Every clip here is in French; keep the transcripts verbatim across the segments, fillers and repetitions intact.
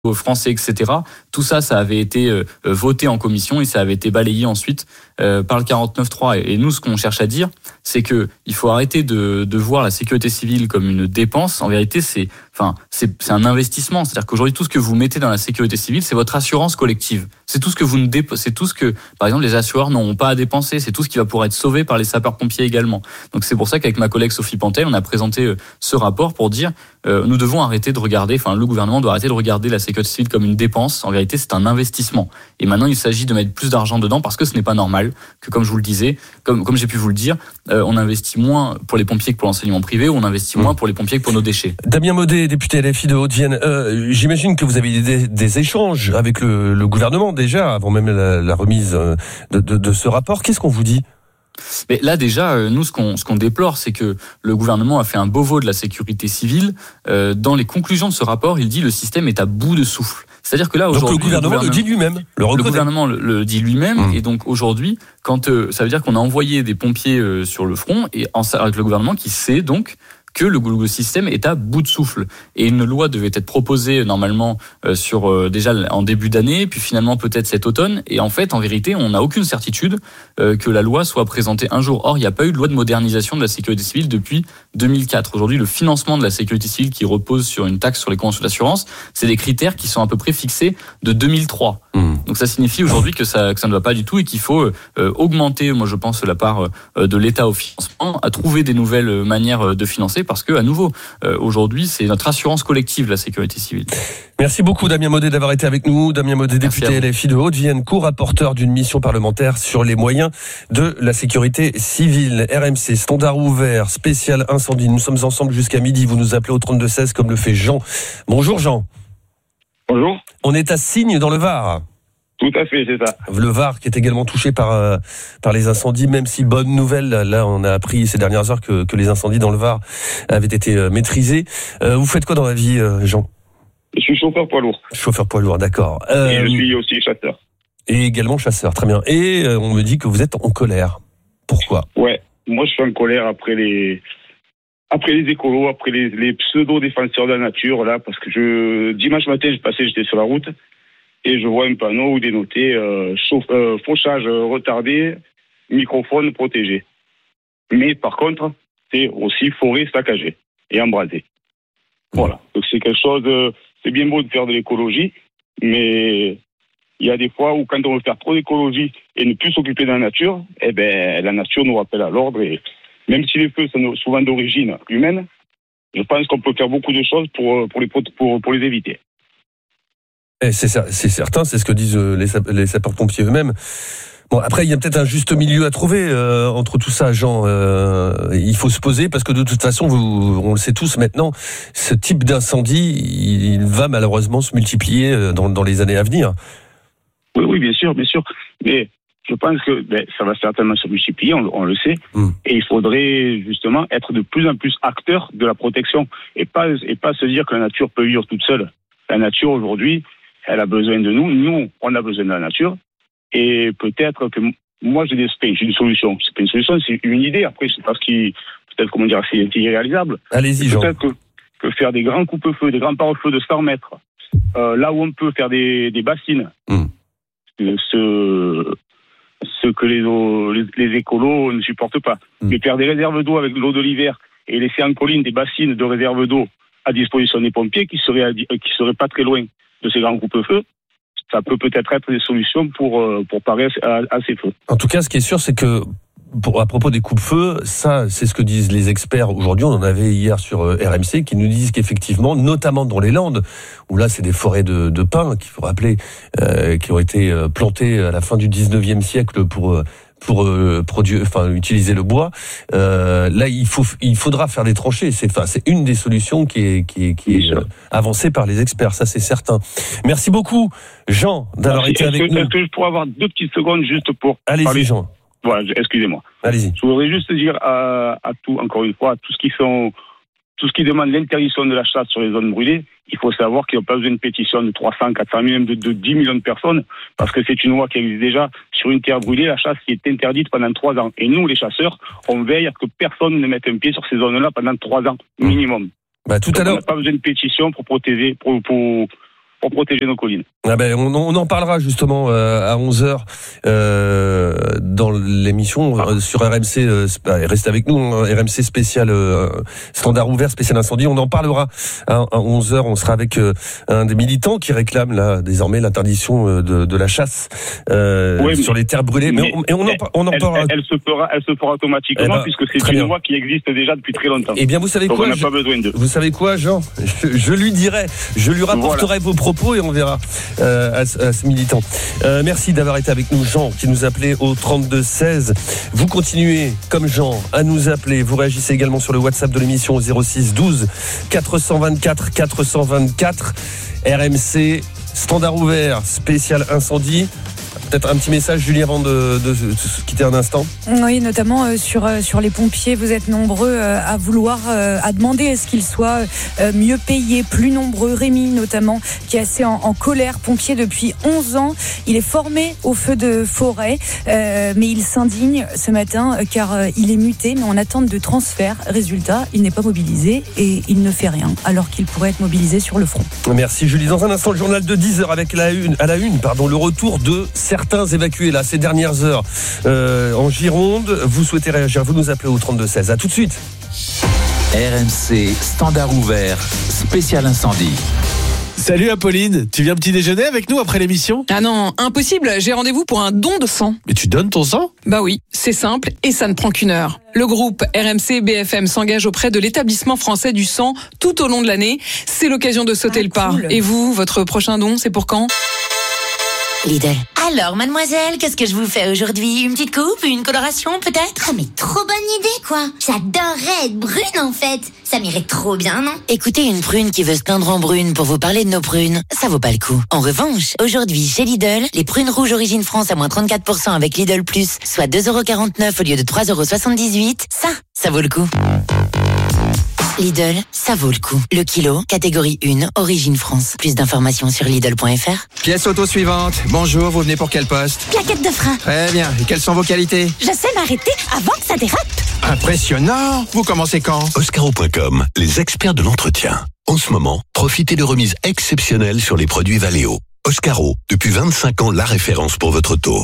français, et cetera. Tout ça, ça avait été euh, voté en commission et ça avait été balayé ensuite euh, par le quarante-neuf trois. Et, et nous, ce qu'on cherche à dire, c'est que il faut arrêter de, de voir la sécurité civile comme une dépense. En vérité, c'est, enfin, c'est, c'est un investissement. C'est-à-dire qu'aujourd'hui, tout ce que vous mettez dans la sécurité civile, c'est votre assurance collective. C'est tout ce que vous ne dép- c'est tout ce que, par exemple, les assureurs n'auront pas à dépenser. C'est tout ce qui va pouvoir être sauvé par les sapeurs-pompiers également. Donc c'est pour ça qu'avec ma collègue Sophie Pantel, on a présenté euh, ce rapport pour dire, euh, nous devons arrêter de regarder, enfin, le gouvernement doit arrêter de regarder la sécurité civile comme une dépense. En vérité, c'est un investissement. Et maintenant, il s'agit de mettre plus d'argent dedans parce que ce n'est pas normal que, comme je vous le disais, comme, comme j'ai pu vous le dire, euh, on investit moins pour les pompiers que pour l'enseignement privé, ou on investit moins pour les pompiers que pour nos déchets. Damien Maudet, député L F I de Haute-Vienne, euh, j'imagine que vous avez eu des, des échanges avec le, le gouvernement déjà, avant même la, la remise de, de, de ce rapport. Qu'est-ce qu'on vous dit ? Mais là déjà, nous ce qu'on ce qu'on déplore, c'est que le gouvernement a fait un beau veau de la sécurité civile. Euh, dans les conclusions de ce rapport, il dit le système est à bout de souffle. C'est-à-dire que là aujourd'hui, donc le gouvernement le, gouvernement, le dit lui-même, le, le gouvernement le, le dit lui-même, mmh. Et donc aujourd'hui, quand euh, ça veut dire qu'on a envoyé des pompiers euh, sur le front, et en, avec le gouvernement qui sait donc que le, le système est à bout de souffle. Et une loi devait être proposée normalement euh, sur euh, déjà en début d'année, puis finalement peut-être cet automne. Et en fait, en vérité, on n'a aucune certitude euh, que la loi soit présentée un jour. Or, il n'y a pas eu de loi de modernisation de la sécurité civile depuis deux mille quatre. Aujourd'hui, le financement de la sécurité civile qui repose sur une taxe sur les conventions d'assurance, c'est des critères qui sont à peu près fixés de deux mille trois. Mmh. Donc ça signifie aujourd'hui que ça, que ça ne va pas du tout et qu'il faut euh, augmenter, moi je pense, la part euh, de l'État au financement, à trouver des nouvelles manières de financer. Parce que, à nouveau, euh, aujourd'hui, c'est notre assurance collective, la sécurité civile. Merci beaucoup, Damien Maudet, d'avoir été avec nous. Damien Maudet, député L F I de Haute-Vienne, co-rapporteur d'une mission parlementaire sur les moyens de la sécurité civile. R M C, standard ouvert, spécial incendie. Nous sommes ensemble jusqu'à midi. Vous nous appelez au trente-deux seize comme le fait Jean. Bonjour, Jean. Bonjour. On est à Signes, dans le Var. Tout à fait, c'est ça. Le Var qui est également touché par euh, par les incendies, même si bonne nouvelle, là on a appris ces dernières heures que que les incendies dans le Var avaient été euh, maîtrisés. Euh, vous faites quoi dans la vie, euh, Jean ? Je suis chauffeur poids lourd. Chauffeur poids lourd, d'accord. Euh, et je suis aussi chasseur. Et également chasseur, très bien. Et euh, on me dit que vous êtes en colère. Pourquoi ? Ouais, moi je suis en colère après les après les écolos, après les, les pseudo-défenseurs de la nature, là, parce que je dimanche matin, je passais, j'étais sur la route. Et je vois un panneau où dénoté euh, chauffe, euh, fauchage retardé, microphone protégé. Mais par contre, c'est aussi forêt saccagée et embrasée. Voilà. Donc c'est quelque chose. Euh, c'est bien beau de faire de l'écologie, mais il y a des fois où quand on veut faire trop d'écologie et ne plus s'occuper de la nature, eh ben la nature nous rappelle à l'ordre. Et même si les feux sont souvent d'origine humaine, je pense qu'on peut faire beaucoup de choses pour pour les pour pour les éviter. C'est, c'est certain, c'est ce que disent les, les sapeurs-pompiers eux-mêmes. Bon, après, il y a peut-être un juste milieu à trouver euh, entre tout ça, Jean. Euh, il faut se poser parce que de toute façon, vous, on le sait tous maintenant, ce type d'incendie, il va malheureusement se multiplier dans, dans les années à venir. Oui, oui, bien sûr, bien sûr. Mais je pense que ben, ça va certainement se multiplier, on, on le sait. Mmh. Et il faudrait justement être de plus en plus acteur de la protection et pas et pas se dire que la nature peut vivre toute seule. La nature aujourd'hui, elle a besoin de nous. Nous, on a besoin de la nature. Et peut-être que moi, j'ai des, j'ai des solutions. C'est pas une solution, c'est une idée. Après, c'est parce qu'il, peut-être, comment dire, c'est irréalisable. Allez-y, Jean. Peut-être que, que faire des grands coupe-feux, des grands pare-feux de cent mètres, euh, là où on peut faire des, des bassines, mmh. ce, ce que les, les, les écolos ne supportent pas. Mmh. Mais faire des réserves d'eau avec l'eau de l'hiver et laisser en colline des bassines de réserve d'eau à disposition des pompiers qui seraient, qui seraient pas très loin de ces grands coupe-feux, ça peut peut-être être des solutions pour, pour parer à, à ces feux. En tout cas, ce qui est sûr, c'est que pour, à propos des coupe-feux, ça, c'est ce que disent les experts aujourd'hui. On en avait hier sur R M C qui nous disent qu'effectivement, notamment dans les Landes, où là, c'est des forêts de, de pins, qu'il faut rappeler, euh, qui ont été plantées à la fin du dix-neuvième siècle pour pour euh, produire, enfin utiliser le bois. Euh, là, il faut, il faudra faire des tranchées. C'est, enfin, c'est une des solutions qui est, qui est, qui est euh, avancée par les experts. Ça, c'est certain. Merci beaucoup, Jean, d'avoir Merci. été avec est-ce nous. Est-ce que je pourrais avoir deux petites secondes juste pour Allez-y, parler. Jean. Voilà, excusez-moi. Allez-y. Je voudrais juste dire à, à tout, encore une fois, à tout ce qui sont, tout ce qui demande l'interdiction de la chasse sur les zones brûlées. Il faut savoir qu'il n'y a pas besoin d'une pétition de trois cents, quatre cents mille, même de, de dix millions de personnes, parce que c'est une loi qui existe déjà. Sur une terre brûlée, la chasse qui est interdite pendant trois ans. Et nous, les chasseurs, on veille à ce que personne ne mette un pied sur ces zones-là pendant trois ans minimum. Bah, tout Donc à l'heure. On n'a pas besoin de pétition pour protéger, pour, pour, pour protéger nos collines. Ah ben, on, on en parlera justement euh, à onze heures euh, dans l'émission euh, sur R M C. Euh, restez avec nous, hein, R M C spécial euh, standard ouvert, spécial incendie. On en parlera à, à onze heures. On sera avec euh, un des militants qui réclame là désormais l'interdiction euh, de, de la chasse euh, oui, sur les terres brûlées. Mais, mais on, et on en, on en elle, parlera. Elle, elle se fera, elle se fera automatiquement eh ben, puisque c'est une bien. loi qui existe déjà depuis très longtemps. Eh bien, vous savez Donc quoi on n'a je, pas besoin de. Vous savez quoi, Jean je, je lui dirai, je lui rapporterai voilà. vos propos et on verra euh, à, à ce militant. Euh, merci d'avoir été avec nous, Jean, qui nous appelait au trente-deux seize. Vous continuez, comme Jean, à nous appeler. Vous réagissez également sur le WhatsApp de l'émission au zéro six douze quatre cent vingt-quatre quatre cent vingt-quatre. R M C, standard ouvert, spécial incendie. Peut-être un petit message, Julie, avant de, de, de se quitter un instant. Oui, notamment euh, sur, euh, sur les pompiers. Vous êtes nombreux euh, à vouloir, euh, à demander à ce qu'ils soient euh, mieux payés, plus nombreux. Rémi, notamment, qui est assez en, en colère, pompier depuis onze ans. Il est formé au feu de forêt, euh, mais il s'indigne ce matin euh, car euh, il est muté, mais en attente de transfert. Résultat, il n'est pas mobilisé et il ne fait rien, alors qu'il pourrait être mobilisé sur le front. Merci, Julie. Dans un instant, le journal de dix heures avec la une, à la une, pardon, le retour de certains évacués là ces dernières heures euh, en Gironde. Vous souhaitez réagir, vous nous appelez au trente-deux seize. À tout de suite. R M C standard ouvert spécial incendie. Salut Apolline, tu viens petit déjeuner avec nous après l'émission ? Ah non, impossible, j'ai rendez-vous pour un don de sang. Mais tu donnes ton sang ? Bah oui, c'est simple et ça ne prend qu'une heure. Le groupe R M C B F M s'engage auprès de l'établissement français du sang tout au long de l'année. C'est l'occasion de sauter ah, le pas. Cool. Et vous, votre prochain don, c'est pour quand ? Lidl. Alors, mademoiselle, qu'est-ce que je vous fais aujourd'hui ? Une petite coupe ? Une coloration, peut-être ? Ah, mais trop bonne idée, quoi ! J'adorerais être brune, en fait. Ça m'irait trop bien, non ? Écoutez, une prune qui veut se teindre en brune pour vous parler de nos prunes, ça vaut pas le coup. En revanche, aujourd'hui, chez Lidl, les prunes rouges origine France à moins trente-quatre pour cent avec Lidl Plus, soit deux euros quarante-neuf au lieu de trois euros soixante-dix-huit, ça, ça vaut le coup. Lidl, ça vaut le coup. Le kilo, catégorie un, origine France. Plus d'informations sur Lidl point F R. Pièce auto suivante. Bonjour, vous venez pour quel poste ? Plaquette de frein. Très bien. Et quelles sont vos qualités ? Je sais m'arrêter avant que ça dérape. Impressionnant. Vous commencez quand ? Oscaro point com, les experts de l'entretien. En ce moment, profitez de remises exceptionnelles sur les produits Valeo. Oscaro, depuis vingt-cinq ans, la référence pour votre auto.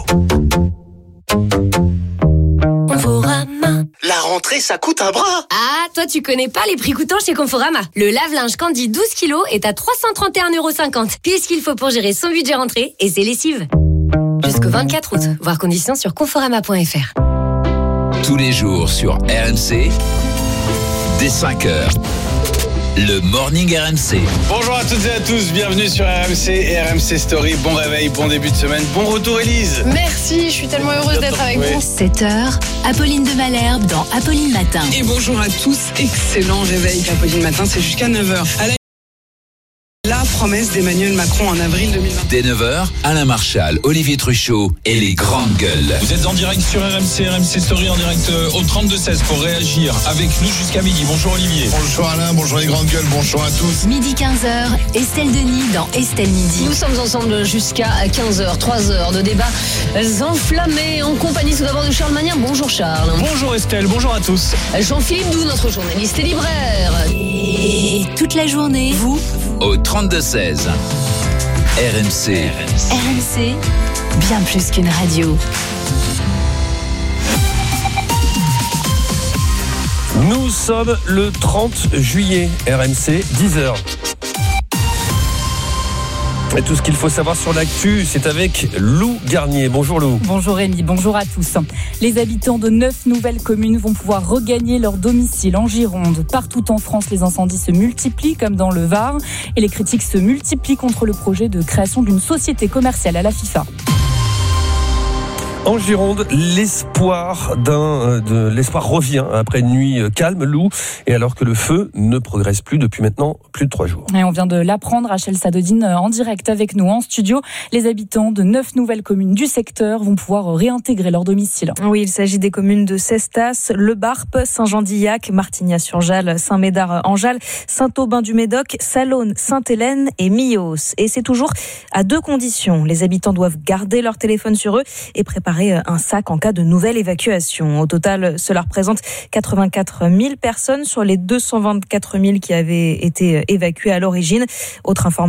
Conforama. La rentrée, ça coûte un bras. Ah, toi, tu connais pas les prix coûtants chez Conforama. Le lave-linge Candy douze kilos est à trois cent trente et un euros cinquante. Pile ce qu'il faut pour gérer son budget rentrée et ses lessives. Jusqu'au vingt-quatre août. Voir conditions sur conforama point F R. Tous les jours sur R M C, dès cinq heures. Le Morning R M C. Bonjour à toutes et à tous, bienvenue sur R M C et R M C Story. Bon réveil, bon début de semaine, bon retour Élise. Merci, je suis tellement heureuse d'être avec oui. vous. sept heures, Apolline de Malherbe dans Apolline Matin. Et bonjour à tous, excellent réveil. Apolline Matin, c'est jusqu'à neuf heures. À la... la promesse d'Emmanuel Macron en avril deux mille vingt. Dès neuf heures, Alain Marchal, Olivier Truchot et les grandes gueules. Vous êtes en direct sur R M C, R M C Story, en direct au trente-deux seize pour réagir avec nous jusqu'à midi. Bonjour Olivier. Bonjour Alain, bonjour les grandes gueules, bonjour à tous. Midi quinze heures, Estelle Denis dans Estelle Midi. Nous sommes ensemble jusqu'à quinze heures, trois heures de débats enflammés en compagnie tout d'abord de Charles Magnin. Bonjour Charles. Bonjour Estelle, bonjour à tous. Jean-Philippe Doux, notre journaliste et libraire. Et toute la journée, vous au trente-deux seize. R M C. R M C, bien plus qu'une radio. Nous sommes le trente juillet, R M C, dix heures. Et tout ce qu'il faut savoir sur l'actu, c'est avec Lou Garnier. Bonjour Lou. Bonjour Rémi, bonjour à tous. Les habitants de neuf nouvelles communes vont pouvoir regagner leur domicile en Gironde. Partout en France, les incendies se multiplient, comme dans le Var. Et les critiques se multiplient contre le projet de création d'une société commerciale à la FIFA. En Gironde, l'espoir d'un, de, l'espoir revient après une nuit calme, Lou, et alors que le feu ne progresse plus depuis maintenant plus de trois jours. Et on vient de l'apprendre, Rachel Sadodine en direct avec nous en studio. Les habitants de neuf nouvelles communes du secteur vont pouvoir réintégrer leur domicile. Oui, il s'agit des communes de Cestas, Le Barp, Saint-Jean-d'Illac, Martignas-sur-Jalles, Saint-Médard-en-Jalles, Saint-Aubin-du-Médoc, Salonne, Sainte-Hélène et Millos. Et c'est toujours à deux conditions. Les habitants doivent garder leur téléphone sur eux et préparer un sac en cas de nouvelle évacuation. Au total, cela représente quatre-vingt-quatre mille personnes sur les deux cent vingt-quatre mille qui avaient été évacuées à l'origine. Autre information,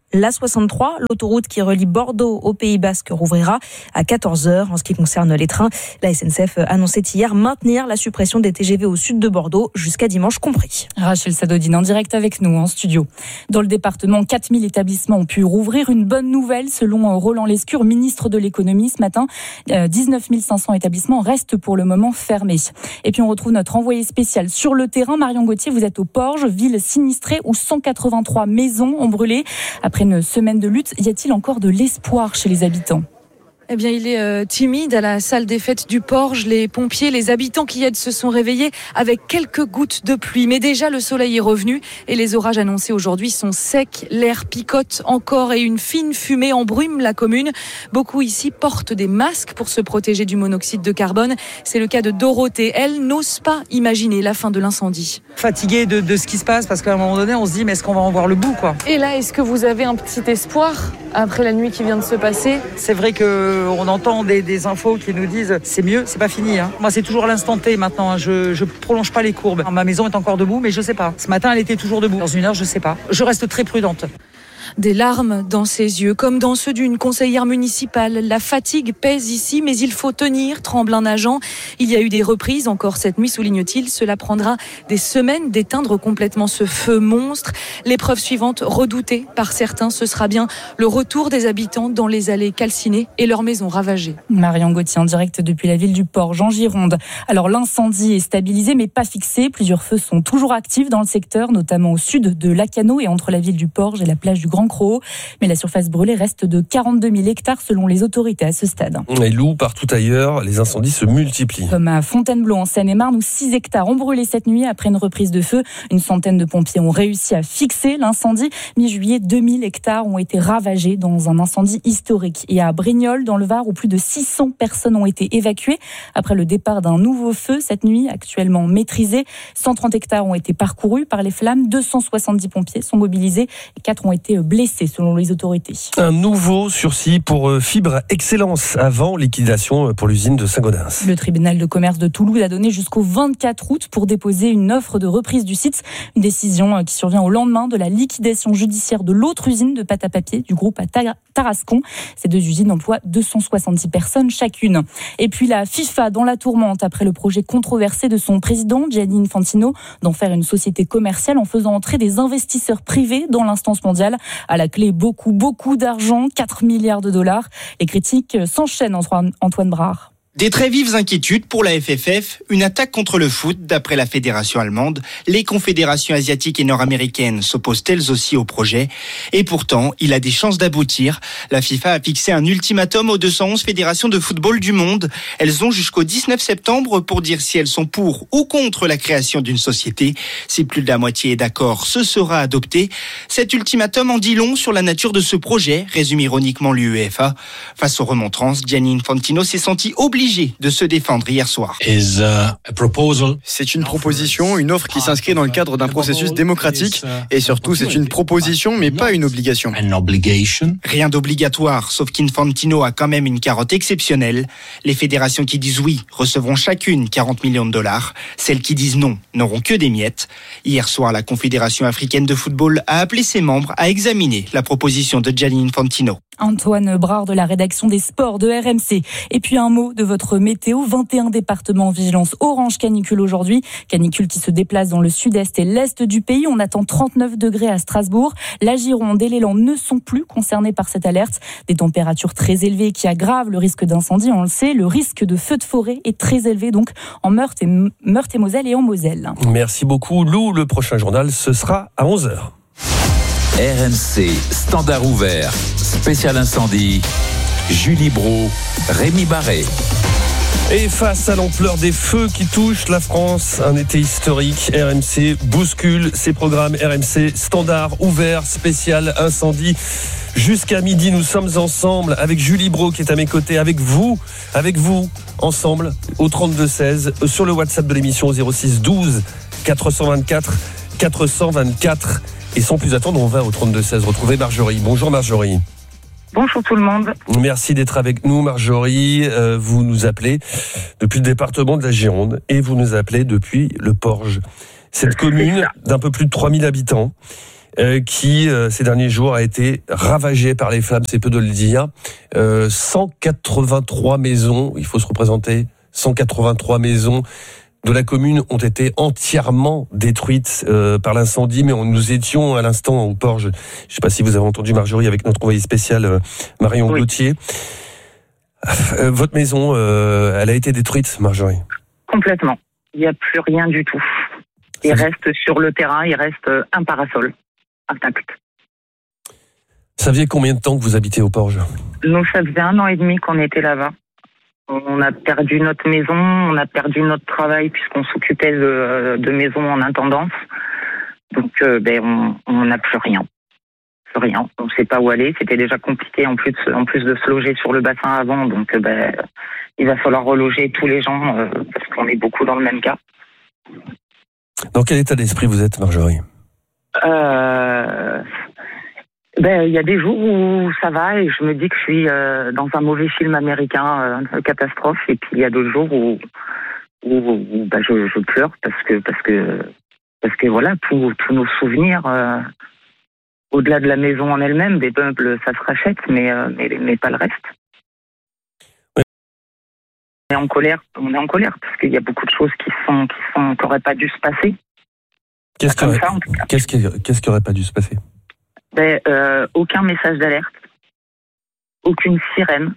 La soixante-trois, l'autoroute qui relie Bordeaux au Pays Basque, rouvrira à quatorze heures. En ce qui concerne les trains, la S N C F annonçait hier maintenir la suppression des T G V au sud de Bordeaux jusqu'à dimanche compris. Rachel Sadodine en direct avec nous en studio. Dans le département, quatre mille établissements ont pu rouvrir. Une bonne nouvelle selon Roland Lescure, ministre de l'économie ce matin. dix-neuf mille cinq cents établissements restent pour le moment fermés. Et puis on retrouve notre envoyé spécial sur le terrain. Marion Gauthier, vous êtes au Porge, ville sinistrée où cent quatre-vingt-trois maisons ont brûlé. Après une semaine de lutte, y a-t-il encore de l'espoir chez les habitants ? Eh bien, il est euh, timide à la salle des fêtes du Porge. Les pompiers, les habitants qui aident se sont réveillés avec quelques gouttes de pluie. Mais déjà, le soleil est revenu et les orages annoncés aujourd'hui sont secs. L'air picote encore et une fine fumée embrume la commune. Beaucoup ici portent des masques pour se protéger du monoxyde de carbone. C'est le cas de Dorothée. Elle n'ose pas imaginer la fin de l'incendie. Fatiguée de, de ce qui se passe parce qu'à un moment donné, on se dit mais est-ce qu'on va en voir le bout, quoi. Et là, est-ce que vous avez un petit espoir après la nuit qui vient de se passer ? C'est vrai que on entend des, des infos qui nous disent c'est mieux, c'est pas fini. Hein. Moi, c'est toujours l'instant T maintenant. Hein. Je, je prolonge pas les courbes. Ma maison est encore debout, mais je sais pas. Ce matin, elle était toujours debout. Dans une heure, je sais pas. Je reste très prudente. Des larmes dans ses yeux, comme dans ceux d'une conseillère municipale. La fatigue pèse ici, mais il faut tenir, tremble un agent. Il y a eu des reprises, encore cette nuit, souligne-t-il. Cela prendra des semaines d'éteindre complètement ce feu monstre. L'épreuve suivante, redoutée par certains, ce sera bien le retour des habitants dans les allées calcinées et leurs maisons ravagées. Marion Gauthier en direct depuis la ville du Porge, en Gironde. Alors l'incendie est stabilisé, mais pas fixé. Plusieurs feux sont toujours actifs dans le secteur, notamment au sud de Lacanau et entre la ville du Porge et la plage du Grand Croc. Mais la surface brûlée reste de quarante-deux mille hectares selon les autorités à ce stade. Et Lou, partout ailleurs, les incendies se multiplient. Comme à Fontainebleau en Seine-et-Marne où six hectares ont brûlé cette nuit après une reprise de feu. Une centaine de pompiers ont réussi à fixer l'incendie. Mi-juillet, deux mille hectares ont été ravagés dans un incendie historique. Et à Brignoles, dans le Var, où plus de six cents personnes ont été évacuées après le départ d'un nouveau feu cette nuit, actuellement maîtrisé. cent trente hectares ont été parcourus par les flammes. deux cent soixante-dix pompiers sont mobilisés et quatre ont été blessés selon les autorités. Un nouveau sursis pour Fibre Excellence avant liquidation pour l'usine de Saint-Gaudens. Le tribunal de commerce de Toulouse a donné jusqu'au vingt-quatre août pour déposer une offre de reprise du site. Une décision qui survient au lendemain de la liquidation judiciaire de l'autre usine de pâte à papier du groupe à Tarascon. Ces deux usines emploient deux cent soixante-dix personnes chacune. Et puis la FIFA dans la tourmente après le projet controversé de son président Gianni Infantino d'en faire une société commerciale en faisant entrer des investisseurs privés dans l'instance mondiale. À la clé, beaucoup, beaucoup d'argent, quatre milliards de dollars. Les critiques s'enchaînent, Antoine, Antoine Brard. Des très vives inquiétudes pour la F F F, une attaque contre le foot d'après la fédération allemande. Les confédérations asiatiques et nord-américaines s'opposent elles aussi au projet. Et pourtant, il a des chances d'aboutir. La FIFA a fixé un ultimatum aux deux cent onze fédérations de football du monde. Elles ont jusqu'au dix-neuf septembre pour dire si elles sont pour ou contre la création d'une société. Si plus de la moitié est d'accord, ce sera adopté. Cet ultimatum en dit long sur la nature de ce projet, résume ironiquement l'UEFA. Face aux remontrances, Gianni Infantino s'est senti obligé de se défendre hier soir. C'est une proposition, une offre qui s'inscrit dans le cadre d'un processus démocratique et surtout c'est une proposition mais pas une obligation. Rien d'obligatoire, sauf qu'Infantino a quand même une carotte exceptionnelle. Les fédérations qui disent oui recevront chacune quarante millions de dollars. Celles qui disent non n'auront que des miettes. Hier soir, la Confédération africaine de football a appelé ses membres à examiner la proposition de Gianni Infantino. Antoine Brard de la rédaction des sports de R M C. Et puis un mot de votre météo. vingt et un départements en vigilance orange canicule aujourd'hui. Canicule qui se déplace dans le sud-est et l'est du pays. On attend trente-neuf degrés à Strasbourg. La Gironde et l'Élan ne sont plus concernés par cette alerte. Des températures très élevées qui aggravent le risque d'incendie, on le sait. Le risque de feu de forêt est très élevé donc en Meurthe et, Meurthe et Moselle et en Moselle. Merci beaucoup Lou. Le prochain journal, ce sera à onze heures. R M C, standard ouvert, spécial incendie, Julie Brault, Rémi Barré. Et face à l'ampleur des feux qui touchent la France, un été historique, R M C bouscule ses programmes. R M C standard ouvert, spécial incendie. Jusqu'à midi, nous sommes ensemble avec Julie Brault qui est à mes côtés, avec vous, avec vous, ensemble, au trente-deux seize, sur le WhatsApp de l'émission zéro six douze quatre cent vingt-quatre quatre cent vingt-quatre. Et sans plus attendre, on va au trente-deux seize retrouver Marjorie. Bonjour Marjorie. Bonjour tout le monde. Merci d'être avec nous Marjorie. Euh, vous nous appelez depuis le département de la Gironde et vous nous appelez depuis le Porge. Cette commune d'un peu plus de trois mille habitants euh, qui euh, ces derniers jours a été ravagé par les flammes, c'est peu de le dire. Euh, cent quatre-vingt-trois maisons, il faut se représenter, cent quatre-vingt-trois maisons de la commune ont été entièrement détruites euh, par l'incendie, mais on, nous étions à l'instant au port. Je ne sais pas si vous avez entendu Marjorie avec notre envoyé spécial euh, Marion oui. Gauthier. Euh, votre maison, euh, elle a été détruite, Marjorie? Complètement. Il n'y a plus rien du tout. Il Ça reste sur le terrain, il reste un parasol intact. Ça faisait combien de temps que vous habitez au Porge? Nous, ça faisait un an et demi qu'on était là-bas. On a perdu notre maison, on a perdu notre travail puisqu'on s'occupait de, de maisons en intendance. Donc, euh, ben, on n'a plus rien. Plus rien. On ne sait pas où aller. C'était déjà compliqué en plus, de, en plus de se loger sur le bassin avant. Donc, euh, ben, il va falloir reloger tous les gens euh, parce qu'on est beaucoup dans le même cas. Dans quel état d'esprit vous êtes, Marjorie? Euh... Ben, il y a des jours où ça va et je me dis que je suis euh, dans un mauvais film américain, euh, catastrophe, et puis il y a d'autres jours où, où, où ben, je, je pleure parce que parce que parce que voilà, tous tous nos souvenirs, euh, au-delà de la maison en elle-même, des meubles, ça se rachète, mais euh, mais, mais pas le reste. Oui. On est en colère, on est en colère parce qu'il y a beaucoup de choses qui sont qui sont qui auraient pas dû se passer. Qu'est-ce qui aurait, qu'est-ce qui qu'est-ce qui aurait pas dû se passer? Ben, euh, aucun message d'alerte, aucune sirène.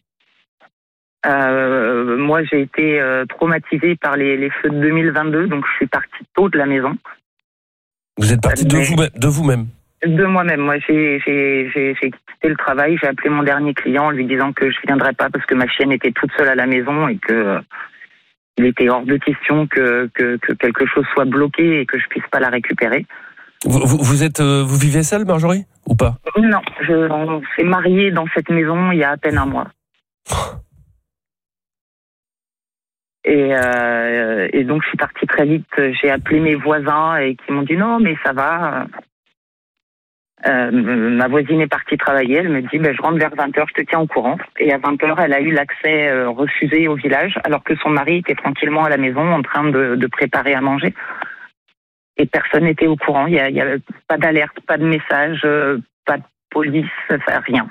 Euh, moi, j'ai été euh, traumatisée par les, les feux de deux mille vingt-deux, donc je suis partie tôt de la maison. Vous êtes partie de, vous, de vous-même? De moi-même. Moi, j'ai, j'ai, j'ai, j'ai quitté le travail, j'ai appelé mon dernier client en lui disant que je ne viendrais pas parce que ma chienne était toute seule à la maison et que euh, il était hors de question que, que, que quelque chose soit bloqué et que je puisse pas la récupérer. Vous, vous, vous êtes, euh, vous vivez seule, Marjorie, ou pas? Non, je, on s'est mariés dans cette maison il y a à peine un mois. Et, euh, et donc je suis partie très vite. J'ai appelé mes voisins et qui m'ont dit non, mais ça va. Euh, ma voisine est partie travailler. Elle me dit ben, je rentre vers vingt heures, je te tiens au courant. Et à vingt heures, elle a eu l'accès euh, refusé au village, alors que son mari était tranquillement à la maison en train de, de préparer à manger. Et personne n'était au courant. Il n'y a, il y a pas d'alerte, pas de message, euh, pas de police, enfin, rien.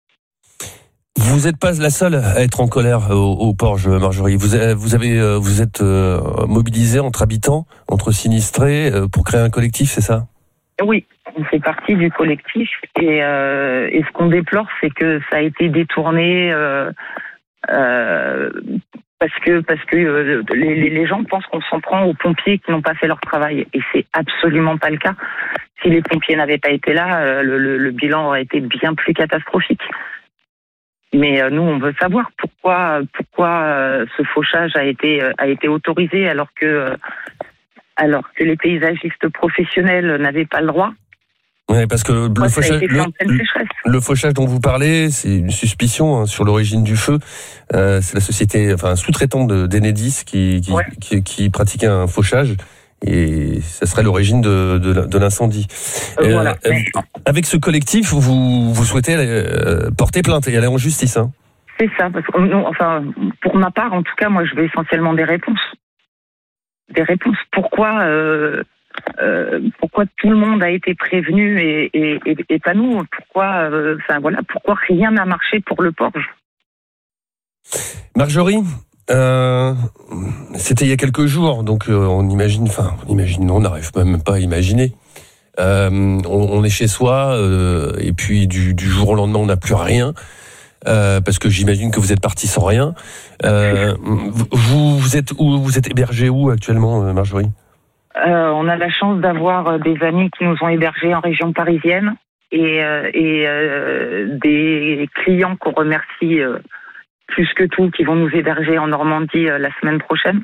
Vous n'êtes pas la seule à être en colère au, au Porge, Marjorie. Vous, vous, avez, vous êtes euh, mobilisés entre habitants, entre sinistrés, euh, pour créer un collectif, c'est ça? Oui, on fait partie du collectif. Et, euh, et ce qu'on déplore, c'est que ça a été détourné... Euh, euh, Parce que parce que euh, les, les gens pensent qu'on s'en prend aux pompiers qui n'ont pas fait leur travail et c'est absolument pas le cas. Si les pompiers n'avaient pas été là, euh, le, le, le bilan aurait été bien plus catastrophique. Mais euh, nous, on veut savoir pourquoi pourquoi euh, ce fauchage a été euh, a été autorisé alors que euh, alors que les paysagistes professionnels n'avaient pas le droit. Oui, parce que le, Moi, fauchage, le, le fauchage dont vous parlez, c'est une suspicion hein, sur l'origine du feu. Euh, c'est la société, enfin un sous-traitant de d'Enedis qui qui, ouais. qui qui pratiquait un fauchage et ça serait l'origine de de, de l'incendie. Euh, voilà. euh, avec ce collectif, vous vous souhaitez euh, porter plainte et aller en justice, hein? C'est ça, parce que non, enfin pour ma part, en tout cas, moi je veux essentiellement des réponses. Des réponses. Pourquoi euh, Euh, pourquoi tout le monde a été prévenu et, et, et, et pas nous? Pourquoi, euh, enfin voilà, pourquoi rien n'a marché pour le Porge? Marjorie, euh, c'était il y a quelques jours, donc euh, on imagine, enfin on imagine, non, on n'arrive même pas à imaginer. Euh, on, on est chez soi euh, et puis du, du jour au lendemain on n'a plus rien. Euh, parce que j'imagine que vous êtes parti sans rien. Euh, vous, vous êtes où, vous êtes hébergé où actuellement, Marjorie? Euh, on a la chance d'avoir des amis qui nous ont hébergés en région parisienne et, euh, et euh, des clients qu'on remercie euh, plus que tout qui vont nous héberger en Normandie euh, la semaine prochaine.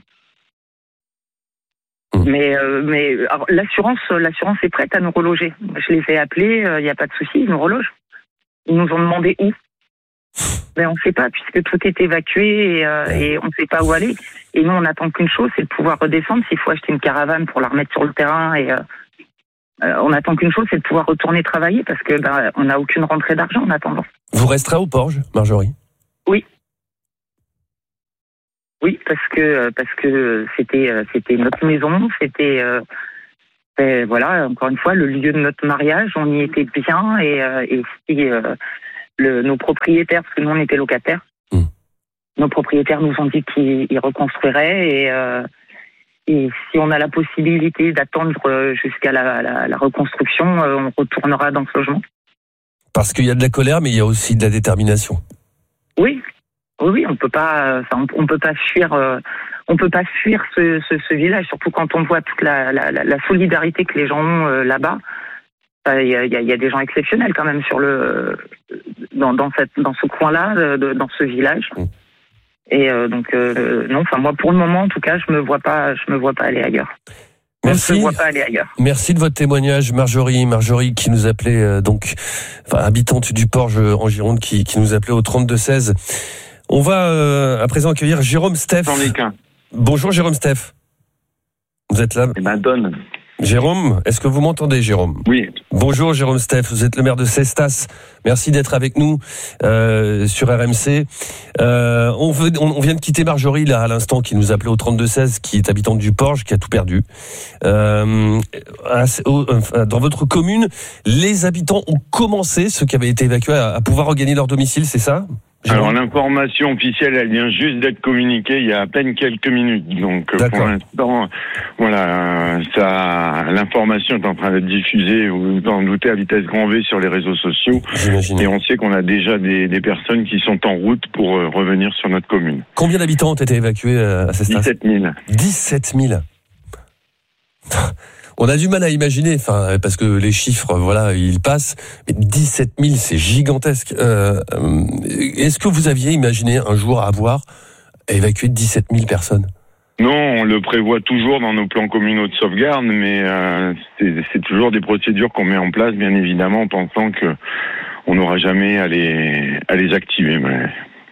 Mmh. Mais, euh, mais alors, l'assurance, l'assurance est prête à nous reloger. Je les ai appelés, il euh, n'y a pas de souci, ils nous relogent. Ils nous ont demandé où. Mais on ne sait pas, puisque tout est évacué et, euh, et on ne sait pas où aller. Et nous, on n'attend qu'une chose, c'est de pouvoir redescendre. S'il faut acheter une caravane pour la remettre sur le terrain, et euh, euh, on n'attend qu'une chose, c'est de pouvoir retourner travailler, parce que ben, on n'a aucune rentrée d'argent en attendant. Vous resterez au Porge, Marjorie? Oui. Oui, parce que parce que c'était c'était notre maison, c'était euh, ben voilà, encore une fois, le lieu de notre mariage, on y était bien et, euh, et si euh, le, nos propriétaires, parce que nous on était locataires, mmh. nos propriétaires nous ont dit qu'ils ils reconstruiraient et, euh, et si on a la possibilité d'attendre jusqu'à la, la, la reconstruction, euh, on retournera dans ce logement. Parce qu'il y a de la colère, mais il y a aussi de la détermination. Oui, oui, oui, on peut pas, enfin, on, on peut pas fuir. Euh, On peut pas fuir ce, ce, ce village, surtout quand on voit toute la, la, la solidarité que les gens ont euh, là-bas. Il y, a, il y a des gens exceptionnels quand même sur le dans, dans, cette, dans ce coin-là, de, dans ce village. Et euh, donc euh, non, enfin moi pour le moment en tout cas, je me vois pas, je me vois pas aller ailleurs. Merci. Je me vois pas aller ailleurs. Merci de votre témoignage, Marjorie. Marjorie qui nous appelait euh, donc, enfin habitante du Porge en Gironde, qui, qui nous appelait au trente-deux seize. On va euh, à présent accueillir Jérôme Steph. J'en ai qu'un. Bonjour Jérôme Steph. Vous êtes là? Eh ben donne. Jérôme, est-ce que vous m'entendez, Jérôme? Oui. Bonjour Jérôme Steph, vous êtes le maire de Cestas. Merci d'être avec nous euh, sur R M C. Euh, on, veut, on, on vient de quitter Marjorie là à l'instant, qui nous appelait au trente-deux seize, qui est habitante du Porge, qui a tout perdu. Euh, à, au, dans votre commune, les habitants ont commencé, ceux qui avaient été évacués, à, à pouvoir regagner leur domicile, c'est ça? Alors l'information officielle, elle vient juste d'être communiquée il y a à peine quelques minutes. Donc D'accord. pour l'instant, voilà, ça, l'information est en train d'être diffusée, vous vous en doutez, à vitesse grand V sur les réseaux sociaux. J'imagine. Et on sait qu'on a déjà des, des personnes qui sont en route pour euh, revenir sur notre commune. Combien d'habitants ont été évacués à Cestas? dix-sept mille. dix-sept mille. On a du mal à imaginer, enfin, parce que les chiffres, voilà, ils passent. Mais dix-sept mille, c'est gigantesque. Euh, est-ce que vous aviez imaginé un jour avoir évacué dix-sept mille personnes? Non, on le prévoit toujours dans nos plans communaux de sauvegarde, mais euh, c'est, c'est toujours des procédures qu'on met en place, bien évidemment, en pensant que on n'aura jamais à les à les activer. Mais...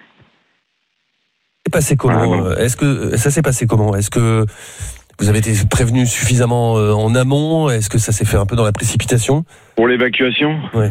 C'est passé comment? Ah, bon. Est-ce que ça s'est passé comment? Est-ce que vous avez été prévenu suffisamment en amont? Est-ce que ça s'est fait un peu dans la précipitation? Pour l'évacuation? Oui.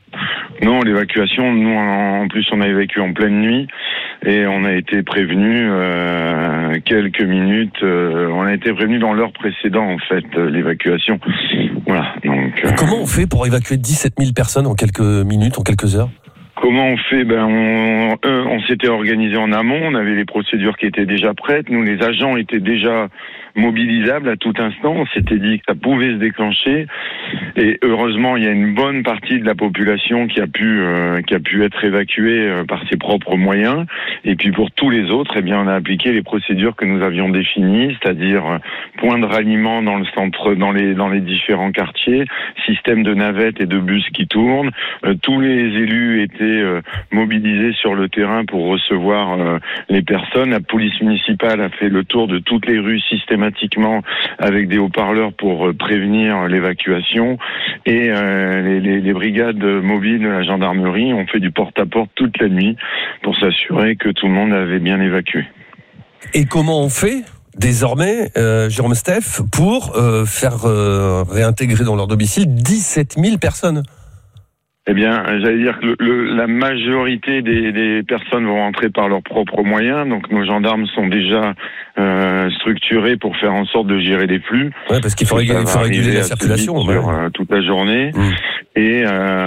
Non, l'évacuation, nous en plus on a évacué en pleine nuit et on a été prévenu euh, quelques minutes, euh, on a été prévenu dans l'heure précédente en fait, euh, l'évacuation. Voilà. Donc. Euh... Comment on fait pour évacuer dix-sept mille personnes en quelques minutes, en quelques heures? Comment on fait? Ben, on, euh, on s'était organisé en amont. On avait les procédures qui étaient déjà prêtes. Nous, les agents étaient déjà mobilisables à tout instant. On s'était dit que ça pouvait se déclencher. Et heureusement, il y a une bonne partie de la population qui a pu, euh, qui a pu être évacuée euh, par ses propres moyens. Et puis pour tous les autres, eh bien, on a appliqué les procédures que nous avions définies, c'est-à-dire euh, point de ralliement dans le centre, dans les, dans les différents quartiers, système de navettes et de bus qui tournent. Euh, tous les élus étaient euh, mobilisés sur le terrain pour recevoir euh, les personnes. La police municipale a fait le tour de toutes les rues systématiquement avec des haut-parleurs pour euh, prévenir l'évacuation. Et euh, les, les, les brigades mobiles de la gendarmerie ont fait du porte-à-porte toute la nuit pour s'assurer que tout le monde avait bien évacué. Et comment on fait désormais, euh, Jérôme Steph, pour euh, faire euh, réintégrer dans leur domicile dix-sept mille personnes? Eh bien, j'allais dire que le, le, la majorité des, des personnes vont rentrer par leurs propres moyens. Donc, nos gendarmes sont déjà euh, structurés pour faire en sorte de gérer les flux. Ouais, parce qu'il faut, réguler, il faut réguler la circulation sur, ouais. euh, toute la journée. Mmh. Et,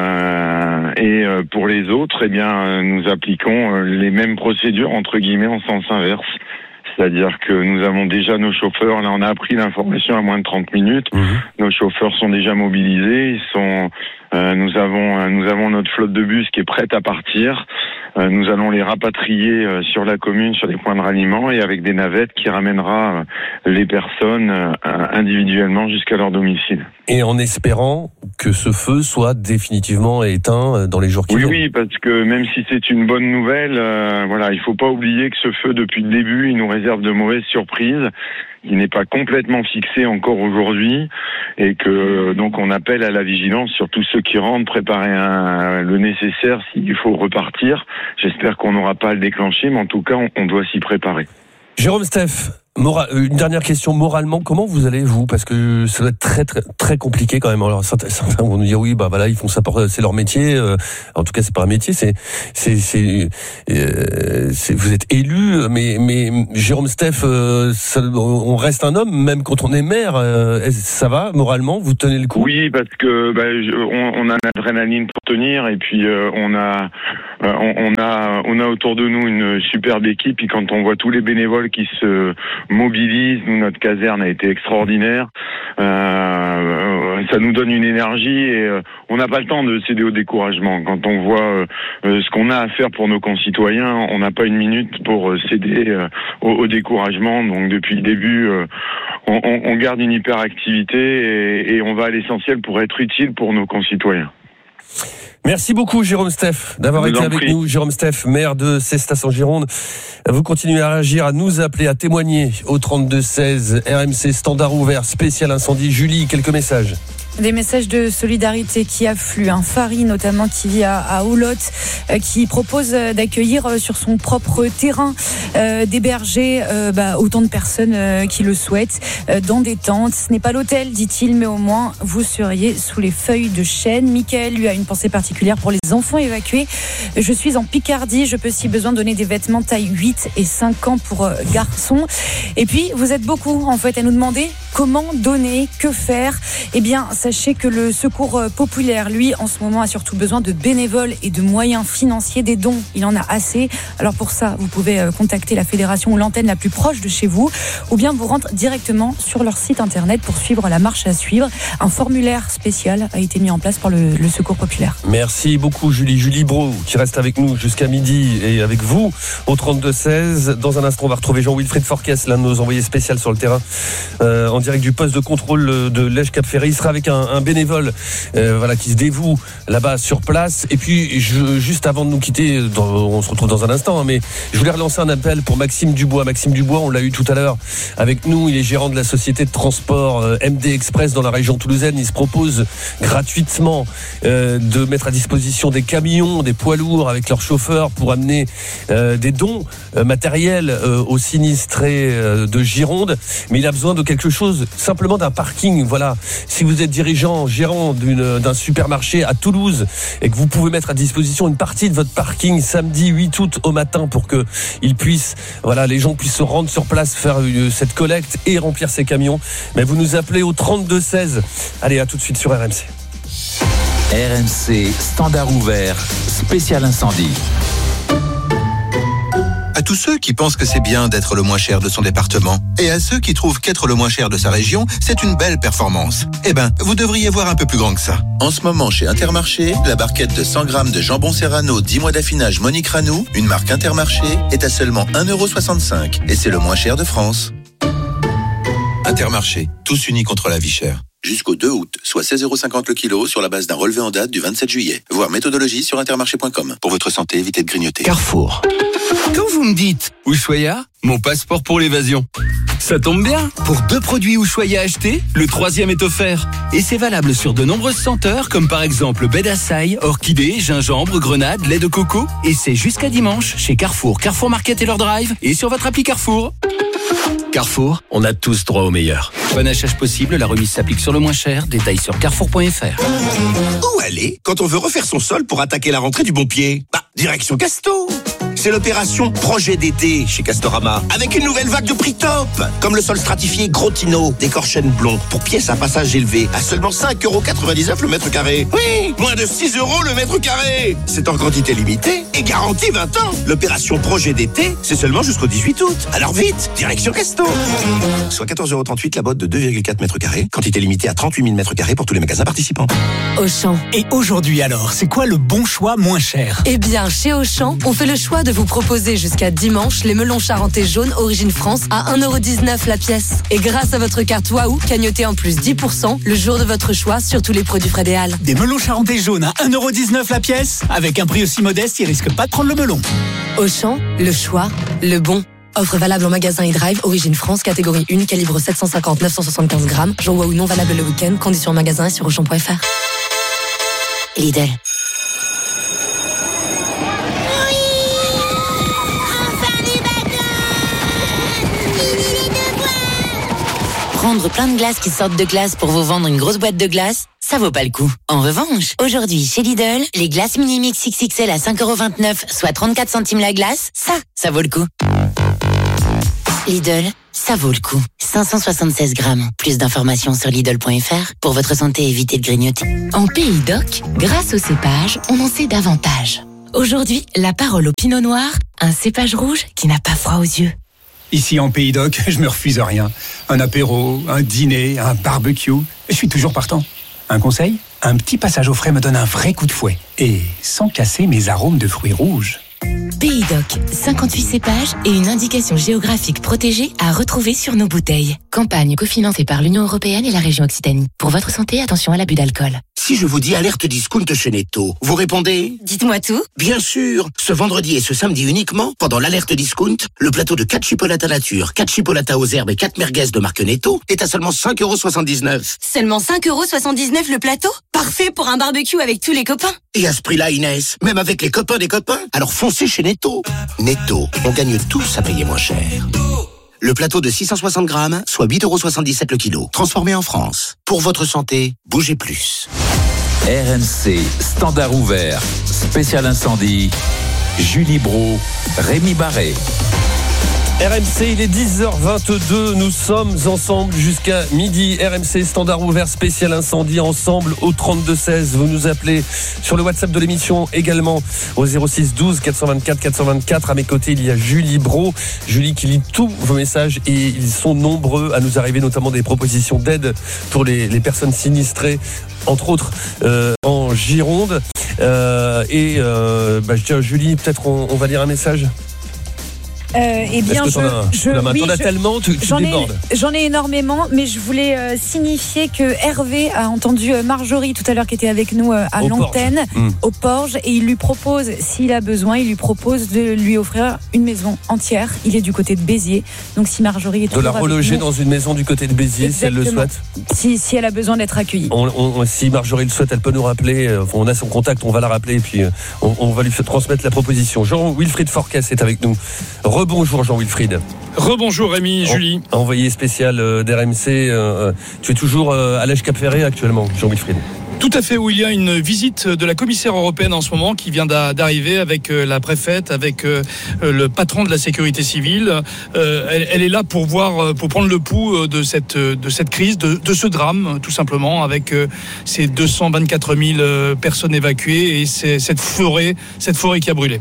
euh, et euh, pour les autres, eh bien, nous appliquons euh, les mêmes procédures entre guillemets en sens inverse. C'est-à-dire que nous avons déjà nos chauffeurs, là on a appris l'information à moins de trente minutes, mmh. Nos chauffeurs sont déjà mobilisés, ils sont, euh, nous avons euh, nous avons notre flotte de bus qui est prête à partir, euh, nous allons les rapatrier euh, sur la commune, sur les points de ralliement et avec des navettes qui ramènera euh, les personnes euh, individuellement jusqu'à leur domicile. Et en espérant que ce feu soit définitivement éteint dans les jours qui oui, viennent. Oui, oui, parce que même si c'est une bonne nouvelle, euh, voilà, il faut pas oublier que ce feu, depuis le début, il nous réserve de mauvaises surprises. Il n'est pas complètement fixé encore aujourd'hui et que donc on appelle à la vigilance sur tous ceux qui rentrent, préparer un, le nécessaire s'il faut repartir. J'espère qu'on n'aura pas à le déclencher, mais en tout cas, on, on doit s'y préparer. Jérôme Steph, Mora- une dernière question, moralement, comment vous allez, vous? Parce que ça doit être très, très, très compliqué quand même. Alors, certains, certains vont nous dire, oui, bah voilà, ils font ça pour, c'est leur métier. Euh, en tout cas, c'est pas un métier, c'est, c'est, c'est, euh, c'est vous êtes élu, mais, mais, Jérôme Steph, euh, ça, on reste un homme, même quand on est maire. Euh, ça va, moralement, vous tenez le coup? Oui, parce que, bah, je, on, on a l'adrénaline pour tenir, et puis, euh, on a, euh, on, on a, on a autour de nous une superbe équipe, et quand on voit tous les bénévoles qui se mobilise, nous, notre caserne a été extraordinaire. Euh, ça nous donne une énergie et euh, on n'a pas le temps de céder au découragement. Quand on voit euh, ce qu'on a à faire pour nos concitoyens, on n'a pas une minute pour euh, céder euh, au, au découragement. Donc depuis le début, euh, on, on garde une hyperactivité et, et on va à l'essentiel pour être utile pour nos concitoyens. Merci beaucoup Jérôme Steph d'avoir été avec nous. Jérôme Steph, maire de Cestas en Gironde. Vous continuez à réagir, à nous appeler, à témoigner au trente-deux seize. R M C standard ouvert, spécial incendie. Julie, quelques messages. Des messages de solidarité qui affluent. Un Farid notamment qui vit à, à Oulotte, euh, qui propose d'accueillir euh, sur son propre terrain euh, d'héberger euh, bah, autant de personnes euh, qui le souhaitent euh, dans des tentes. Ce n'est pas l'hôtel, dit-il, mais au moins vous seriez sous les feuilles de chêne. Michael, lui, a une pensée particulière pour les enfants évacués. Je suis en Picardie, je peux si besoin donner des vêtements taille huit et cinq ans pour euh, garçons. Et puis, vous êtes beaucoup en fait à nous demander comment donner, que faire. Eh bien, sachez que le Secours populaire, lui, en ce moment, a surtout besoin de bénévoles et de moyens financiers, des dons. Il en a assez. Alors pour ça, vous pouvez contacter la fédération ou l'antenne la plus proche de chez vous, ou bien vous rendre directement sur leur site internet pour suivre la marche à suivre. Un formulaire spécial a été mis en place par le, le Secours populaire. Merci beaucoup Julie. Julie Brault, qui reste avec nous jusqu'à midi et avec vous au trente-deux seize. Dans un instant, on va retrouver Jean-Wilfried Forquès, l'un de nos envoyés spéciaux sur le terrain, euh, en direct du poste de contrôle de Lège-Cap-Ferré. Il sera avec un, un bénévole euh, voilà, qui se dévoue là-bas sur place. Et puis, je, juste avant de nous quitter, dans, on se retrouve dans un instant, hein, mais je voulais relancer un appel pour Maxime Dubois. Maxime Dubois, on l'a eu tout à l'heure avec nous. Il est gérant de la société de transport euh, M D Express dans la région toulousaine. Il se propose gratuitement euh, de mettre à disposition des camions, des poids lourds avec leurs chauffeurs pour amener euh, des dons euh, matériels euh, aux sinistrés euh, de Gironde. Mais il a besoin de quelque chose, simplement d'un parking. Voilà. Si vous êtes dirigeant, gérant d'une, d'un supermarché à Toulouse et que vous pouvez mettre à disposition une partie de votre parking samedi huit août au matin pour que ils puissent, voilà, les gens puissent se rendre sur place, faire une, cette collecte et remplir ces camions, mais vous nous appelez au trente-deux seize. Allez, à tout de suite sur R M C. R M C standard ouvert, spécial incendie. À tous ceux qui pensent que c'est bien d'être le moins cher de son département, et à ceux qui trouvent qu'être le moins cher de sa région, c'est une belle performance. Eh ben, vous devriez voir un peu plus grand que ça. En ce moment, chez Intermarché, la barquette de cent grammes de jambon Serrano dix mois d'affinage Monique Ranou, une marque Intermarché, est à seulement un euro soixante-cinq. Et c'est le moins cher de France. Intermarché, tous unis contre la vie chère. Jusqu'au deux août, soit seize euros cinquante le kilo sur la base d'un relevé en date du vingt-sept juillet. Voir méthodologie sur intermarché point com. Pour votre santé, évitez de grignoter. Carrefour. Quand vous me dites Ushuaïa, mon passeport pour l'évasion. Ça tombe bien, pour deux produits Ushuaïa achetés, le troisième est offert. Et c'est valable sur de nombreuses senteurs, comme par exemple baie d'Assaï, orchidée, gingembre, grenade, lait de coco. Et c'est jusqu'à dimanche chez Carrefour, Carrefour Market et leur drive, et sur votre appli Carrefour. Carrefour, on a tous droit au meilleur. Bon achat possible, la remise s'applique sur le moins cher. Détails sur carrefour point f r. Où aller quand on veut refaire son sol pour attaquer la rentrée du bon pied? Bah, direction Casto. C'est l'opération Projet d'été chez Castorama, avec une nouvelle vague de prix top, comme le sol stratifié Grotino, décor chêne blond, pour pièces à passage élevé, à seulement cinq euros quatre-vingt-dix-neuf le mètre carré. Oui, moins de six euros le mètre carré. C'est en quantité limitée et garantie vingt ans. L'opération Projet d'été, c'est seulement jusqu'au dix-huit août. Alors vite, direction Casto. Soit quatorze euros trente-huit la botte de deux virgule quatre mètres carrés, quantité limitée à trente-huit mille mètres carrés pour tous les magasins participants. Auchan. Et aujourd'hui alors, c'est quoi le bon choix moins cher? Eh bien, chez Auchan, on fait le choix de vous proposer jusqu'à dimanche les melons charentais jaunes Origine France à un euro dix-neuf la pièce. Et grâce à votre carte Waouh, cagnotez en plus dix pour cent le jour de votre choix sur tous les produits Fred et Al. Des melons charentais jaunes à un euro dix-neuf la pièce? Avec un prix aussi modeste, ils risquent pas de prendre le melon. Auchan, le choix, le bon. Offre valable en magasin et drive, Origine France, catégorie un, calibre sept cent cinquante à neuf cent soixante-quinze grammes. Jour Waouh non valable le week-end, conditions en magasin et sur auchan point f r. Lidl. Prendre plein de glaces qui sortent de glace pour vous vendre une grosse boîte de glace, ça vaut pas le coup. En revanche, aujourd'hui, chez Lidl, les glaces mini-mix X X L à cinq euros vingt-neuf, soit trente-quatre centimes la glace, ça, ça vaut le coup. Lidl, ça vaut le coup. cinq cent soixante-seize grammes. Plus d'informations sur Lidl point F R. Pour votre santé, évitez de grignoter. En Pays d'Oc, grâce au cépage, on en sait davantage. Aujourd'hui, la parole au Pinot Noir, un cépage rouge qui n'a pas froid aux yeux. Ici en Pays d'Oc, je me refuse à rien. Un apéro, un dîner, un barbecue, je suis toujours partant. Un conseil ? Un petit passage au frais me donne un vrai coup de fouet. Et sans casser mes arômes de fruits rouges. Pays d'Oc, cinquante-huit cépages et une indication géographique protégée à retrouver sur nos bouteilles. Campagne cofinancée par l'Union européenne et la région Occitanie. Pour votre santé, attention à l'abus d'alcool. Si je vous dis alerte discount chez Netto, vous répondez ? Dites-moi tout. Bien sûr. Ce vendredi et ce samedi uniquement, pendant l'alerte discount, le plateau de quatre chipolatas nature, quatre chipolatas aux herbes et quatre merguez de marque Netto est à seulement cinq euros soixante-dix-neuf. Seulement cinq euros soixante-dix-neuf le plateau ? Parfait pour un barbecue avec tous les copains. Et à ce prix-là, Inès, même avec les copains des copains, alors foncez chez Netto. Netto, on gagne tous à payer moins cher. Le plateau de six cent soixante grammes, soit huit euros soixante-dix-sept le kilo. Transformé en France. Pour votre santé, bougez plus. R M C, standard ouvert, spécial incendie, Julie Bro, Rémi Barré. R M C, il est dix heures vingt-deux, nous sommes ensemble jusqu'à midi. R M C, standard ouvert, spécial incendie, ensemble au trente-deux seize. Vous nous appelez sur le WhatsApp de l'émission également au zéro six douze quatre cent vingt-quatre quatre cent vingt-quatre. À mes côtés, il y a Julie Bro. Julie qui lit tous vos messages et ils sont nombreux à nous arriver, notamment des propositions d'aide pour les, les personnes sinistrées, entre autres euh, en Gironde. Euh, et euh, bah, je tiens, Julie, peut-être on, on va lire un message. Euh, eh bien, je, as, je, la main, oui, t'en as je, tellement, tu, tu j'en débordes. Ai, j'en ai énormément, mais je voulais euh, signifier que Hervé a entendu Marjorie tout à l'heure qui était avec nous euh, à au l'antenne, Porge. Mmh. au Porge, et il lui propose, s'il a besoin, il lui propose de lui offrir une maison entière. Il est du côté de Béziers, donc si Marjorie est de la reloger dans une maison du côté de Béziers, exactement, si elle le souhaite. Si, si elle a besoin d'être accueillie. On, on, si Marjorie le souhaite, elle peut nous rappeler. Euh, on a son contact, on va la rappeler et puis euh, on, on va lui transmettre la proposition. Jean-Wilfried Forcas est avec nous. Rebonjour Jean-Wilfried. Rebonjour Rémi, Julie. Envoyé spécial euh, d'R M C. Euh, tu es toujours euh, à l'Èche-Cap-Ferré actuellement, Jean-Wilfried. Tout à fait, où il y a une visite de la commissaire européenne en ce moment qui vient d'arriver avec la préfète, avec le patron de la sécurité civile. Elle, elle est là pour voir, pour prendre le pouls de cette, de cette crise, de, de ce drame, tout simplement, avec ces deux cent vingt-quatre mille personnes évacuées et ces, cette forêt, cette forêt qui a brûlé.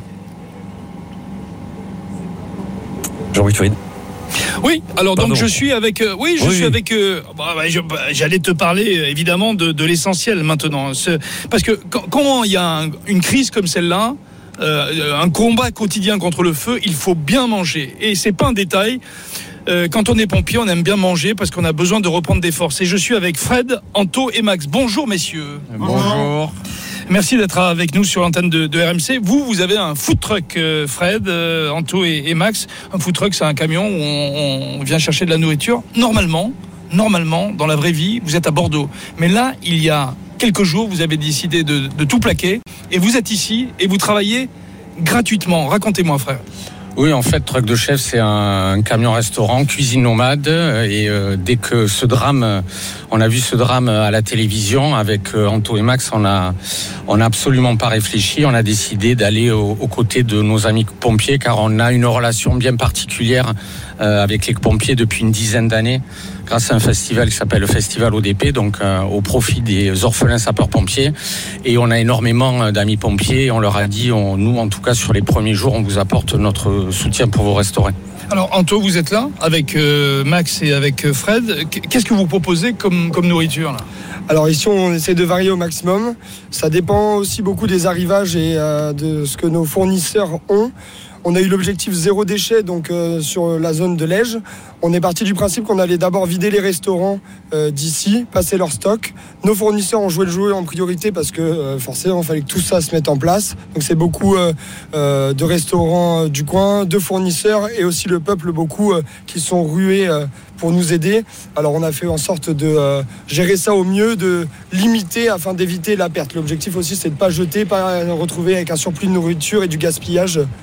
Jean-Wilfried. Oui, alors Pardon. donc je suis avec, euh, oui, je oui, suis oui. avec, euh, bah, bah, je, bah, j'allais te parler euh, évidemment de, de l'essentiel maintenant, Ce, parce que quand, quand il y a un, une crise comme celle-là, euh, un combat quotidien contre le feu, il faut bien manger, et c'est pas un détail. Euh, quand on est pompier, on aime bien manger parce qu'on a besoin de reprendre des forces. Et je suis avec Fred, Anto et Max. Bonjour messieurs. Bonjour. Merci d'être avec nous sur l'antenne de, de R M C. Vous, vous avez un food truck, euh, Fred, euh, Anto et, et Max. Un food truck, c'est un camion où on, on vient chercher de la nourriture. Normalement, normalement, dans la vraie vie, vous êtes à Bordeaux. Mais là, il y a quelques jours, vous avez décidé de, de tout plaquer. Et vous êtes ici et vous travaillez gratuitement. Racontez-moi, frère. Oui, en fait, Truck de Chef, c'est un, un camion-restaurant, cuisine nomade. Et euh, dès que ce drame, on a vu ce drame à la télévision avec euh, Anto et Max, on a, on n'a absolument pas réfléchi. On a décidé d'aller aux, aux côtés de nos amis pompiers, car on a une relation bien particulière euh, avec les pompiers depuis une dizaine d'années, grâce à un festival qui s'appelle le Festival O D P, donc euh, au profit des orphelins sapeurs-pompiers. Et on a énormément d'amis pompiers. On leur a dit, on, nous, en tout cas, sur les premiers jours, on vous apporte notre soutien pour vous restaurer. Alors Anto, vous êtes là avec euh, Max et avec Fred. Qu'est-ce que vous proposez comme, comme nourriture là ? Alors ici on essaie de varier au maximum. Ça dépend aussi beaucoup des arrivages et euh, de ce que nos fournisseurs ont. On a eu l'objectif zéro déchet donc euh, sur la zone de Lège. On est parti du principe qu'on allait d'abord vider les restaurants euh, d'ici, passer leur stock. Nos fournisseurs ont joué le jeu en priorité parce que euh, forcément il fallait que tout ça se mette en place. Donc c'est beaucoup euh, euh, de restaurants euh, du coin, de fournisseurs et aussi le peuple beaucoup euh, qui sont rués euh, pour nous aider. Alors on a fait en sorte de euh, gérer ça au mieux, de limiter afin d'éviter la perte. L'objectif aussi c'est de ne pas jeter, pas retrouver avec un surplus de nourriture et du gaspillage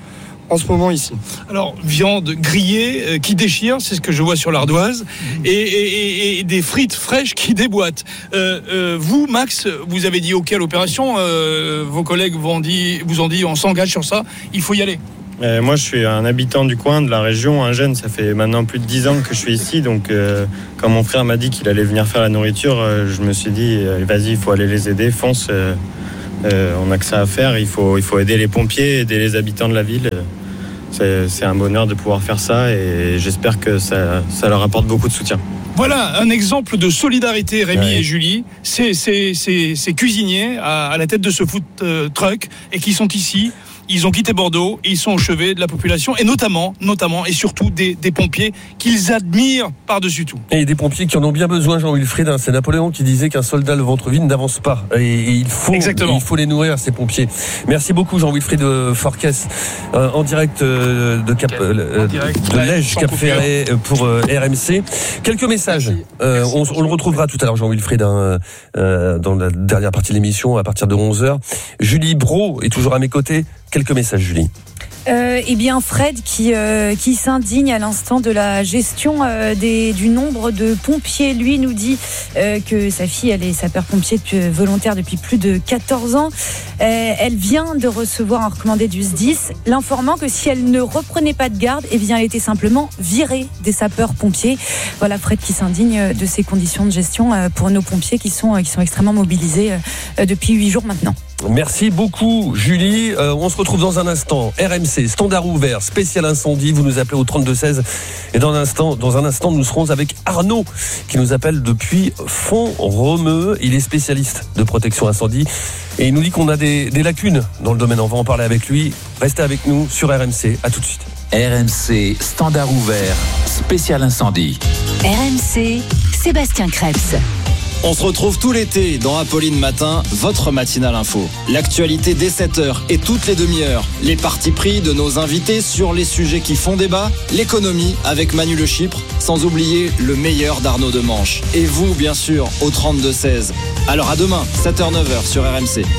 en ce moment ici. Alors, viande grillée euh, qui déchire, c'est ce que je vois sur l'ardoise, et, et, et, et des frites fraîches qui déboîtent. Euh, euh, vous, Max, vous avez dit OK à l'opération, euh, vos collègues vous ont dit, vous ont dit on s'engage sur ça, il faut y aller. Euh, moi, je suis un habitant du coin, de la région, un jeune. Ça fait maintenant plus de dix ans que je suis ici. Donc, euh, quand mon frère m'a dit qu'il allait venir faire la nourriture, euh, je me suis dit, euh, vas-y, il faut aller les aider, fonce. Euh, euh, on n'a que ça à faire. Il faut, il faut aider les pompiers, aider les habitants de la ville. C'est, c'est un bonheur de pouvoir faire ça et j'espère que ça, ça leur apporte beaucoup de soutien. Voilà un exemple de solidarité, Rémi ouais. et Julie. C'est, c'est, c'est, c'est cuisiniers à, à la tête de ce food euh, truck et qui sont ici. Ils ont quitté Bordeaux et ils sont au chevet de la population et notamment, notamment et surtout des, des pompiers qu'ils admirent par-dessus tout. Et des pompiers qui en ont bien besoin, Jean-Wilfried. Hein. C'est Napoléon qui disait qu'un soldat le ventre vide n'avance pas. Et, et il faut, il faut les nourrir, ces pompiers. Merci beaucoup, Jean-Wilfried Forquès, euh, en direct euh, de Cap, euh, de Lège, Cap-Ferré pour euh, R M C. Quelques messages. Euh, on, on le retrouvera tout à l'heure, Jean-Wilfried, hein, euh, dans la dernière partie de l'émission à partir de onze heures. Julie Brault est toujours à mes côtés. Quelques messages, Julie. Euh, eh bien, Fred qui euh, qui s'indigne à l'instant de la gestion euh, des du nombre de pompiers. Lui nous dit euh, que sa fille, elle est sapeur-pompier depuis, euh, volontaire depuis plus de quatorze ans. Euh, elle vient de recevoir un recommandé du S D I S, l'informant que si elle ne reprenait pas de garde, eh bien, elle était simplement virée des sapeurs-pompiers. Voilà, Fred qui s'indigne de ces conditions de gestion euh, pour nos pompiers qui sont euh, qui sont extrêmement mobilisés euh, depuis huit jours maintenant. Merci beaucoup, Julie. Euh, on se retrouve dans un instant. R M C, standard ouvert, spécial incendie. Vous nous appelez au trente-deux seize. Et dans un instant, dans un instant, nous serons avec Arnaud, qui nous appelle depuis Font-Romeu. Il est spécialiste de protection incendie. Et il nous dit qu'on a des, des lacunes dans le domaine. On va en parler avec lui. Restez avec nous sur R M C. À tout de suite. R M C, standard ouvert, spécial incendie. R M C, Sébastien Krebs. On se retrouve tout l'été dans Apolline Matin, votre matinale info. L'actualité dès sept heures et toutes les demi-heures. Les partis pris de nos invités sur les sujets qui font débat. L'économie avec Manu Le Chypre, sans oublier le meilleur d'Arnaud Demanche. Et vous, bien sûr, au trente-deux seize. Alors à demain, sept heures neuf heures sur R M C.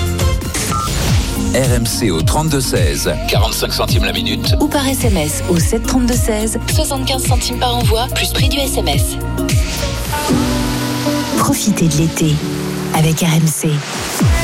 R M C au trente-deux seize, quarante-cinq centimes la minute. Ou par S M S au sept trente-deux seize, soixante-quinze centimes par envoi, plus prix du S M S. Profitez de l'été avec R M C.